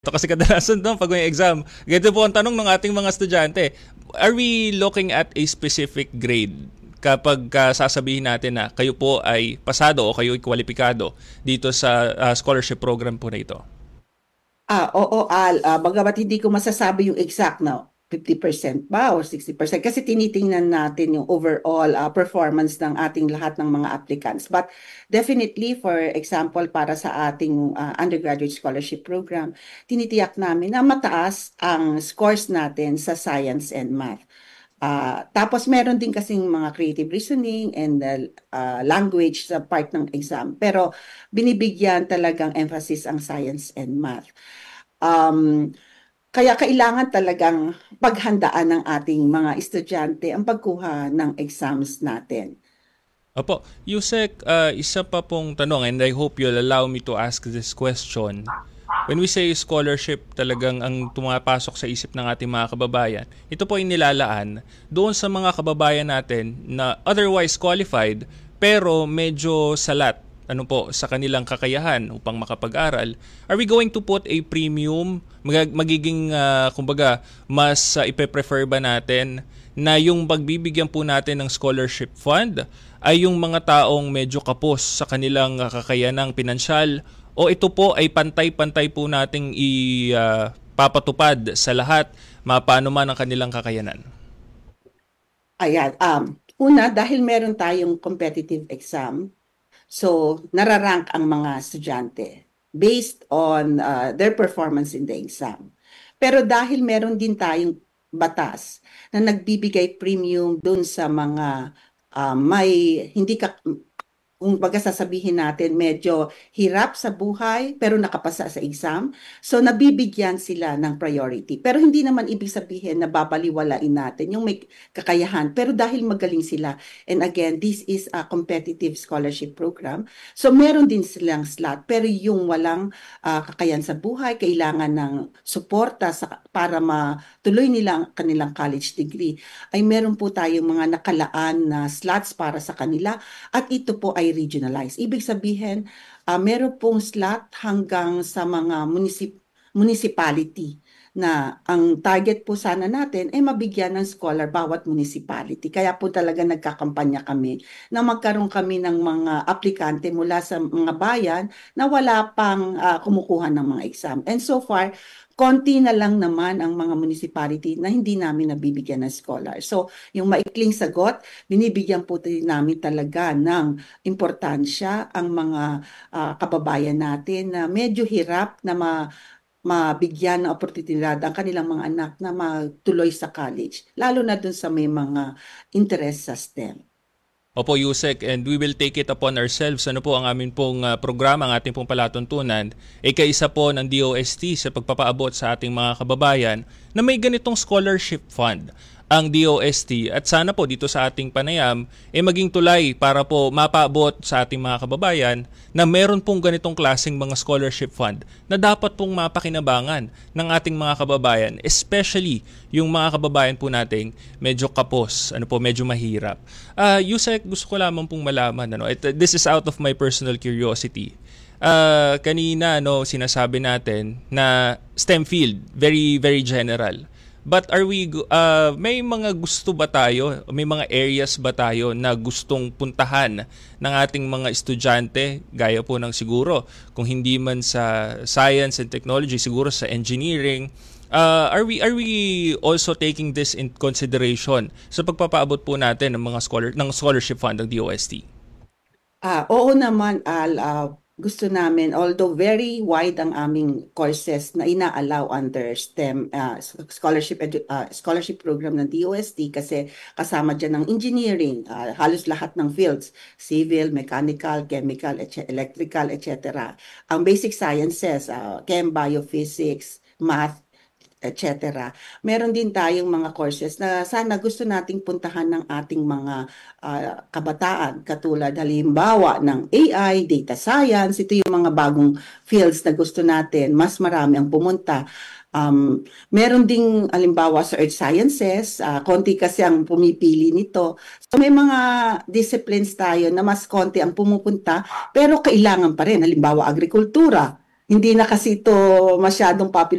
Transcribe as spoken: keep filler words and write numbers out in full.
Ito kasi kadalasan doon pag may exam. Ganito po ang tanong ng ating mga estudyante. Are we looking at a specific grade kapag uh, sasabihin natin na kayo po ay pasado o kayo ay kwalipikado dito sa uh, scholarship program po na ito? Ah, oo, Al. Ah, bagamat hindi ko masasabi yung exact na fifty percent ba or sixty percent kasi tinitingnan natin yung overall ah, performance ng ating lahat ng mga applicants. But definitely, for example, para sa ating ah, undergraduate scholarship program, tinitiyak namin na mataas ang scores natin sa science and math. Ah, tapos meron din kasing mga creative reasoning and uh, ah, language sa part ng exam. Pero binibigyan talagang emphasis ang science and math. Um, Kaya kailangan talagang paghandaan ng ating mga estudyante ang pagkuha ng exams natin. Opo, Yusek, uh, isa pa pong tanong and I hope you'll allow me to ask this question. When we say scholarship, talagang ang tumapasok sa isip ng ating mga kababayan, ito po ay nilalaan doon sa mga kababayan natin na otherwise qualified pero medyo salat ano po sa kanilang kakayahan upang makapag-aral. Are we going to put a premium? Mag- magiging uh, kumbaga mas uh, ipe-prefer ba natin na yung pagbibigyan po natin ng scholarship fund ay yung mga taong medyo kapos sa kanilang uh, kakayanang pinansyal o ito po ay pantay-pantay po nating ipapatupad uh, sa lahat mapano man ang kanilang kakayanan? Ayan, um, una, dahil meron tayong competitive exam, so nararank ang mga estudyante based on uh, their performance in the exam. Pero dahil meron din tayong batas na nagbibigay premium dun sa mga uh, may hindi ka kung baga sasabihin natin medyo hirap sa buhay pero nakapasa sa exam. So nabibigyan sila ng priority. Pero hindi naman ibig sabihin na babaliwalain natin yung may kakayahan. Pero dahil magaling sila, and again, this is a competitive scholarship program. So meron din silang slot. Pero yung walang uh, kakayahan sa buhay, kailangan ng suporta sa, para matuloy nila ang kanilang college degree, ay meron po tayong mga nakalaan na slots para sa kanila at ito po ay regionalized. Ibig sabihin, uh, meron pong slot hanggang sa mga municip- municipality na ang target po sana natin ay mabigyan ng scholar bawat municipality. Kaya po talaga nagkakampanya kami na magkaroon kami ng mga aplikante mula sa mga bayan na wala pang uh, kumukuha ng mga exam. And so far, konti na lang naman ang mga municipality na hindi namin nabibigyan ng scholar. So, yung maikling sagot, binibigyan po namin talaga ng importansya ang mga uh, kababayan natin na medyo hirap na ma mabigyan ng oportunidad ang kanilang mga anak na matuloy sa college, lalo na dun sa may mga interest sa STEM. Opo, Yusek, and we will take it upon ourselves. Ano po ang amin pong uh, programa, ang ating pong palatuntunan, ay kaisa po ng D O S T sa pagpapaabot sa ating mga kababayan na may ganitong scholarship fund ang D O S T at sana po dito sa ating panayam ay eh maging tulay para po mapaabot sa ating mga kababayan na meron pong ganitong klaseng mga scholarship fund na dapat pong mapakinabangan ng ating mga kababayan, especially yung mga kababayan po nating medyo kapos, ano po, medyo mahirap. Uh, Yusek, gusto ko lamang pong malaman, ano, it, this is out of my personal curiosity. Uh, kanina no, sinasabi natin na STEM field, very, very general. But are we, uh, may mga gusto ba tayo, may mga areas ba tayo na gustong puntahan ng ating mga estudyante, gaya po ng siguro, kung hindi man sa science and technology, siguro sa engineering, uh, are we are we also taking this in consideration sa pagpapaabot po natin ng mga scholar ng scholarship fund ng D O S T? Ah, oo naman, Al. ah, gusto namin, although very wide ang aming courses na ina-allow under STEM ah, scholarship edu- ah, scholarship program ng D O S T kasi kasama dyan ng engineering, ah, halos lahat ng fields, civil, mechanical, chemical, et cetera, electrical, et cetera. Ang basic sciences, ah, chem, biophysics, math, et cetera. Meron din tayong mga courses na sana gusto nating puntahan ng ating mga ah, kabataan, katulad halimbawa ng A I, data science. Ito yung mga bagong fields na gusto natin, mas marami ang pumunta. Um, meron ding halimbawa sa earth sciences, ah, konti kasi ang pumipili nito. So may mga disciplines tayo na mas konti ang pumupunta, pero kailangan pa rin, halimbawa agrikultura. hindi na kasi ito masyadong popular